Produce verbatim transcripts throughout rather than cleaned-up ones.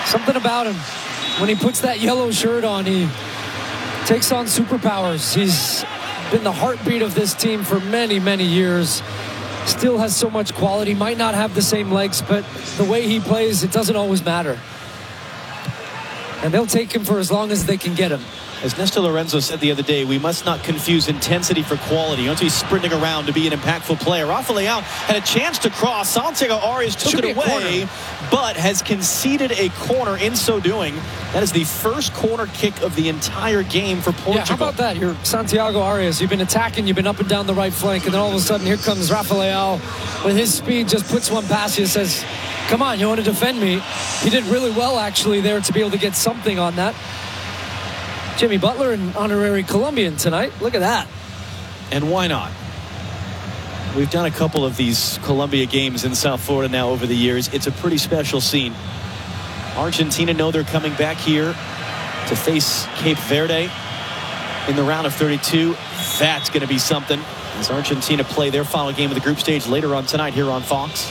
Something about him. When he puts that yellow shirt on, he takes on superpowers. He's been the heartbeat of this team for many, many years. Still has so much quality. Might not have the same legs, but the way he plays, it doesn't always matter. And they'll take him for as long as they can get him. As Nestor Lorenzo said the other day, we must not confuse intensity for quality. You don't have to be sprinting around to be an impactful player. Rafa Leão had a chance to cross. Santiago Arias took it away, but has conceded a corner in so doing. That is the first corner kick of the entire game for Portugal. Yeah, how about that? You're Santiago Arias. You've been attacking. You've been up and down the right flank. And then all of a sudden, here comes Rafa Leão with his speed. Just puts one past you. Says, come on, you want to defend me? He did really well, actually, there to be able to get something on that. Jimmy Butler, an honorary Colombian tonight. Look at that. And why not? We've done a couple of these Colombia games in South Florida now over the years. It's a pretty special scene. Argentina know they're coming back here to face Cape Verde in the round of thirty-two. That's going to be something as Argentina play their final game of the group stage later on tonight here on Fox.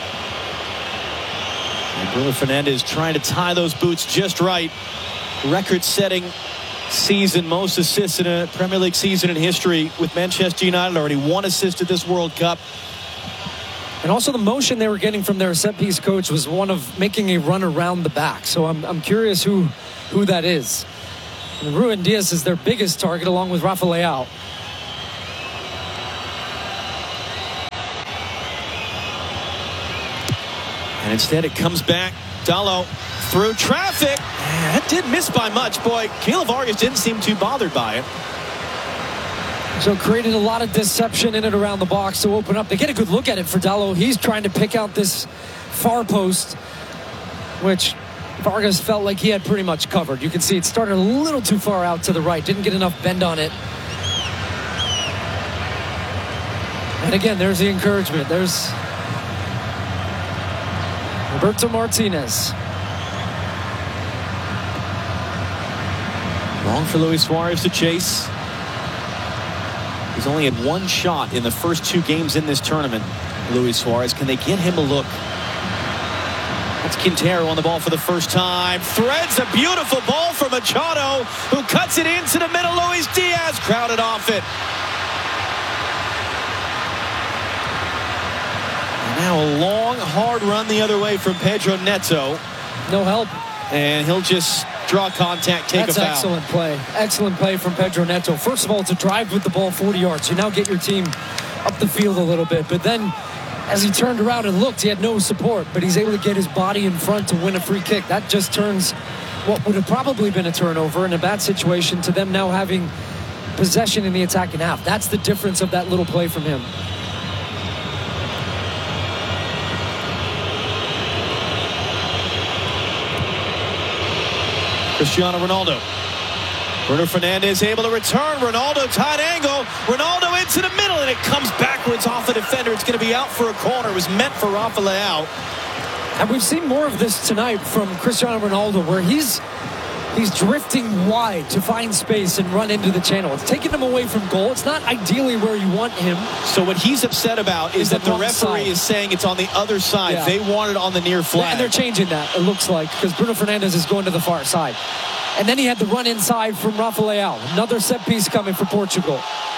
And Bruno Fernandes trying to tie those boots just right. Record-setting season, most assists in a Premier League season in history with Manchester United. Already one assist at this World Cup. And also the motion they were getting from their set-piece coach was one of making a run around the back. So I'm, I'm curious who, who that is. And Ruben Diaz is their biggest target along with Rafa Leão. And instead it comes back. Dalot through traffic. That did miss by much. Boy, Caleb Vargas didn't seem too bothered by it. So created a lot of deception in and around the box to open up. They get a good look at it for Dalot. He's trying to pick out this far post, which Vargas felt like he had pretty much covered. You can see it started a little too far out to the right. Didn't get enough bend on it. And again, there's the encouragement. There's Roberto Martinez. Long for Luis Suarez to chase. He's only had one shot in the first two games in this tournament. Luis Suarez, can they get him a look? That's Quintero on the ball for the first time. Threads a beautiful ball for Machado, who cuts it into the middle. Luis Diaz crowded off it. And now a long, hard run the other way from Pedro Neto. No help. And he'll just draw contact, take That's a foul. Excellent play. Excellent play from Pedro Neto. First of all, to drive with the ball forty yards. You now get your team up the field a little bit. But then, as he turned around and looked, he had no support. But he's able to get his body in front to win a free kick. That just turns what would have probably been a turnover in a bad situation to them now having possession in the attacking half. That's the difference of that little play from him. Cristiano Ronaldo. Bruno Fernandes able to return. Ronaldo tight angle. Ronaldo into the middle, and it comes backwards off the defender. It's going to be out for a corner. It was meant for Rafa Leão. And we've seen more of this tonight from Cristiano Ronaldo, where he's he's drifting wide to find space and run into the channel. It's taking him away from goal. It's not ideally where you want him. So what he's upset about is, is that the referee side. is saying it's on the other side. Yeah. They want it on the near flag. And they're changing that, it looks like, because Bruno Fernandes is going to the far side. And then he had the run inside from Rafa Leão. Another set piece coming for Portugal.